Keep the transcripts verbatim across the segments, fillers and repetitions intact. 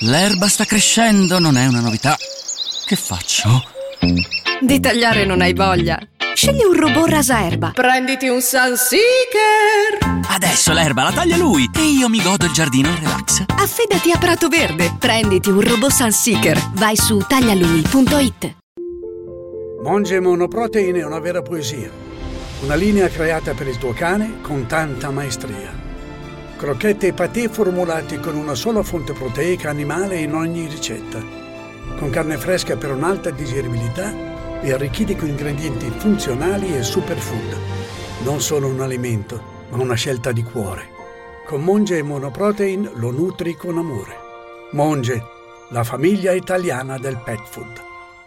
L'erba sta crescendo, non è una novità. Che faccio? Di tagliare non hai voglia? Scegli un robot rasaerba. Prenditi un Sunseeker. Adesso l'erba la taglia lui e io mi godo il giardino in relax. Affidati a Prato Verde. Prenditi un robot Sunseeker. Vai su taglialui punto it. Monge Monoprotein è una vera poesia. Una linea creata per il tuo cane con tanta maestria. Crocchette e patè formulati con una sola fonte proteica animale in ogni ricetta. Con carne fresca per un'alta digeribilità e arricchiti con ingredienti funzionali e superfood. Non solo un alimento, ma una scelta di cuore. Con Monge Monoprotein lo nutri con amore. Monge, la famiglia italiana del pet food.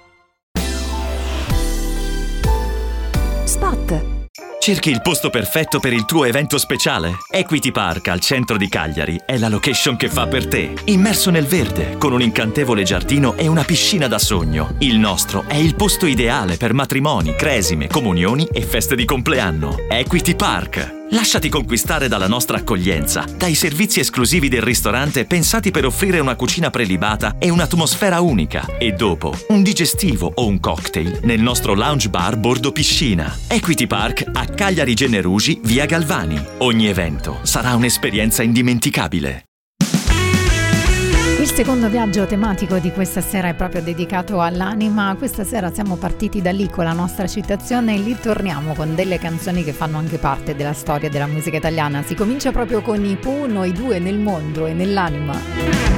Spot. Cerchi il posto perfetto per il tuo evento speciale? Equity Park al centro di Cagliari è la location che fa per te. Immerso nel verde, con un incantevole giardino e una piscina da sogno. Il nostro è il posto ideale per matrimoni, cresime, comunioni e feste di compleanno. Equity Park. Lasciati conquistare dalla nostra accoglienza, dai servizi esclusivi del ristorante pensati per offrire una cucina prelibata e un'atmosfera unica. E dopo, un digestivo o un cocktail nel nostro lounge bar bordo piscina. Equity Park a Cagliari Generugi, via Galvani. Ogni evento sarà un'esperienza indimenticabile. Il secondo viaggio tematico di questa sera è proprio dedicato all'anima. Questa sera siamo partiti da lì con la nostra citazione e lì torniamo con delle canzoni che fanno anche parte della storia della musica italiana. Si comincia proprio con i Pooh, Noi due nel mondo e nell'anima.